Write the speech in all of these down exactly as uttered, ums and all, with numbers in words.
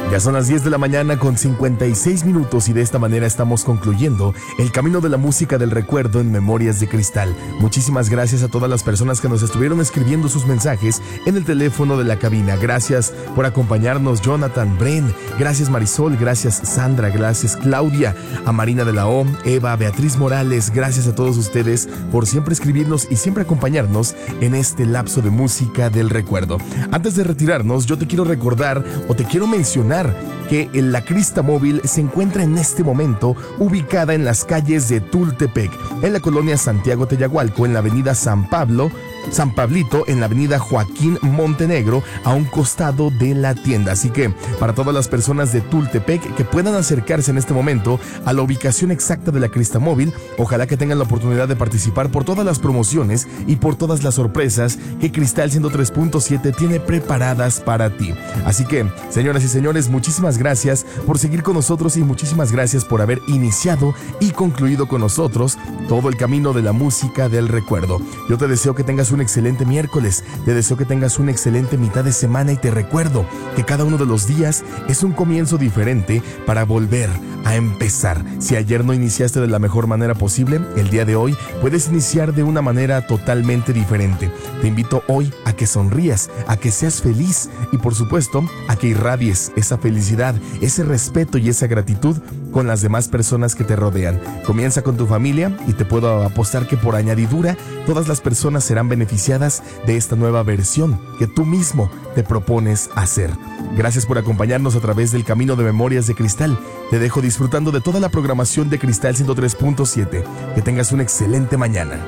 Ya son las diez de la mañana con cincuenta y seis minutos y de esta manera estamos concluyendo el camino de la música del recuerdo en Memorias de Cristal. Muchísimas gracias a todas las personas que nos estuvieron escribiendo sus mensajes en el teléfono de la cabina. Gracias por acompañarnos, Jonathan, Bren, gracias Marisol, gracias Sandra, gracias Claudia, a Marina de la O, Eva, Beatriz Morales, gracias a todos ustedes por siempre escribirnos y siempre acompañarnos en este lapso de música del recuerdo. Antes de retirarnos, yo te quiero recordar o te quiero mencionar que la Crista Móvil se encuentra en este momento ubicada en las calles de Tultepec, en la colonia Santiago Teyahualco, en la avenida San Pablo, San Pablito, en la avenida Joaquín Montenegro, a un costado de la tienda. Así que para todas las personas de Tultepec que puedan acercarse en este momento a la ubicación exacta de la Crista Móvil, ojalá que tengan la oportunidad de participar por todas las promociones y por todas las sorpresas que Cristal ciento tres punto siete tiene preparadas para ti. Así que, señoras y señores, muchísimas gracias por seguir con nosotros y muchísimas gracias por haber iniciado y concluido con nosotros todo el camino de la música del recuerdo. Yo te deseo que tengas un excelente miércoles, te deseo que tengas una excelente mitad de semana y te recuerdo que cada uno de los días es un comienzo diferente para volver a empezar. Si ayer no iniciaste de la mejor manera posible, el día de hoy puedes iniciar de una manera totalmente diferente. Te invito hoy a que sonrías, a que seas feliz y por supuesto a que irradies esa felicidad, ese respeto y esa gratitud con las demás personas que te rodean. Comienza con tu familia y te puedo apostar que por añadidura todas las personas serán beneficiadas de esta nueva versión que tú mismo te propones hacer. Gracias por acompañarnos a través del camino de Memorias de Cristal. Te dejo disfrutando de toda la programación de Cristal ciento tres punto siete. Que tengas una excelente mañana.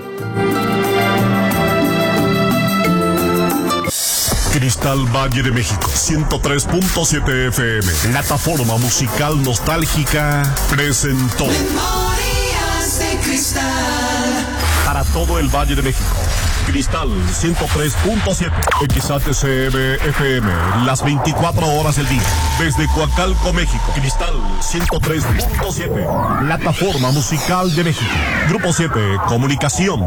Cristal Valle de México, ciento tres punto siete F M, plataforma musical nostálgica, presentó Memorias de Cristal. Para todo el Valle de México, Cristal ciento tres punto siete, X A T C M F M, las veinticuatro horas del día. Desde Coacalco, México, Cristal ciento tres punto siete, plataforma musical de México. Grupo siete, Comunicación.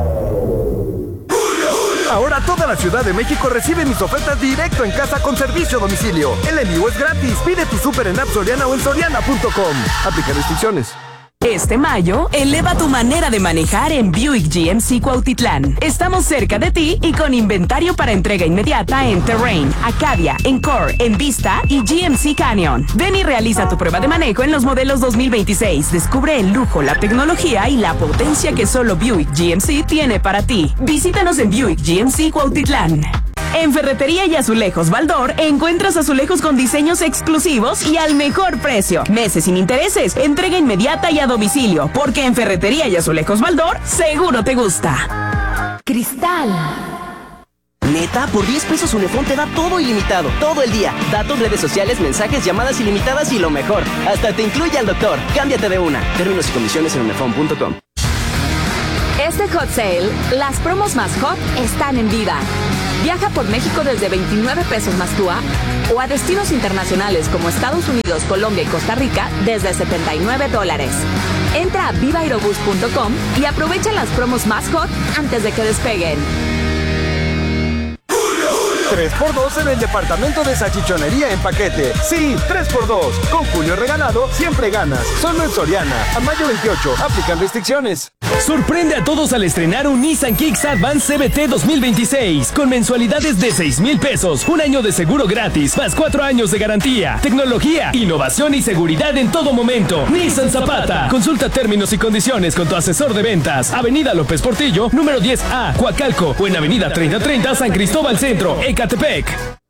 Ahora toda la Ciudad de México recibe mis ofertas directo en casa con servicio a domicilio. El envío es gratis. Pide tu súper en App Soriana o en soriana punto com. Aplica restricciones. Este mayo, eleva tu manera de manejar en Buick G M C Cuautitlán. Estamos cerca de ti y con inventario para entrega inmediata en Terrain, Acadia, Encore, Envista y G M C Canyon. Ven y realiza tu prueba de manejo en los modelos dos mil veintiséis. Descubre el lujo, la tecnología y la potencia que solo Buick G M C tiene para ti. Visítanos en Buick G M C Cuautitlán. En Ferretería y Azulejos Baldor encuentras azulejos con diseños exclusivos y al mejor precio. Meses sin intereses, entrega inmediata y a domicilio, porque en Ferretería y Azulejos Baldor seguro te gusta. Cristal. Neta, por diez pesos Unifón te da todo ilimitado, todo el día. Datos, redes sociales, mensajes, llamadas ilimitadas y lo mejor, hasta te incluye al doctor. Cámbiate de una. Términos y condiciones en unifón punto com. Este Hot Sale, las promos más hot están en Viva. Viaja por México desde veintinueve pesos más T U A o a destinos internacionales como Estados Unidos, Colombia y Costa Rica desde setenta y nueve dólares. Entra a viva aerobús punto com y aprovecha las promos más hot antes de que despeguen. tres por dos en el departamento de salchichonería en paquete. Sí, tres por dos. Con Julio regalado, siempre ganas. Solo en Soriana. A mayo veintiocho. Aplican restricciones. Sorprende a todos al estrenar un Nissan Kicks Advance C B T dos mil veintiséis con mensualidades de seis mil pesos, un año de seguro gratis, más cuatro años de garantía, tecnología, innovación y seguridad en todo momento. Nissan Zapata. Consulta términos y condiciones con tu asesor de ventas. Avenida López Portillo, número diez A, Coacalco, o en Avenida treinta treinta, San Cristóbal Centro, Ecatepec.